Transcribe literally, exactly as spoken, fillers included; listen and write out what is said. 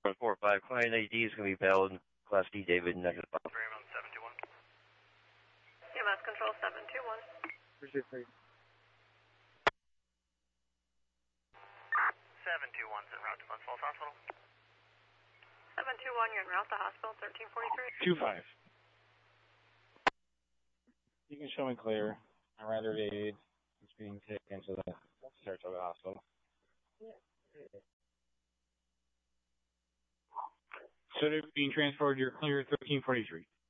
one four five, client I D is going to be valid, Class D, David, negative. Paramount seven two one. E M S Control seven two one. Appreciate it. seven two one's en route to Glens Falls Hospital. seven two one, you're en route to hospital, thirteen forty-three. two five. You can show me clear. I'm rather aid. It's being taken to the Saratoga Hospital. So they're being transported, you're clear, thirteen forty-three.